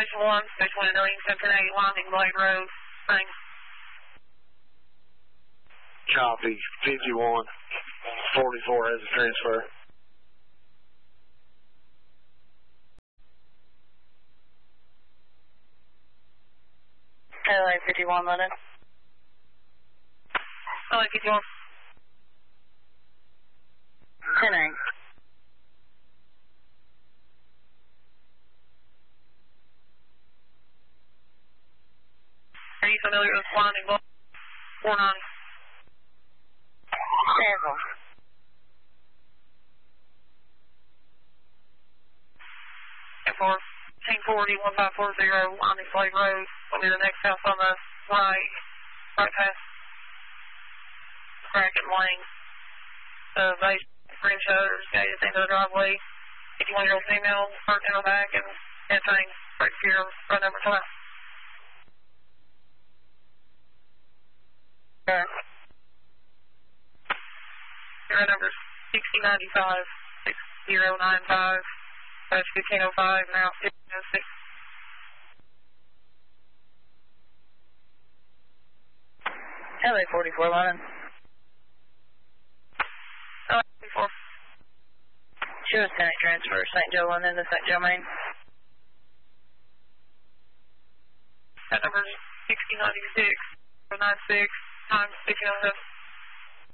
Station 1, Station 1 1780, Winding Blade Road. Thanks. Copy. 5144 has a transfer. LA 51 London. LA 51. 10-8. Are you familiar with Winding Blade? 490. Several. For 1040, 1540, Winding Blade Road. Will be the next house on the right past Bracket Lane. Base French shutters, gated into the driveway. 51-year-old female, parked in the back, and everything right here, right number 12. Your number 6095, 6095. That's 1505, now 1506. LA 44 London. LA 44. Show us 10-8 transfer, St. Joe London to St. Joe, Maine. That number is 6096, 096, times 1507.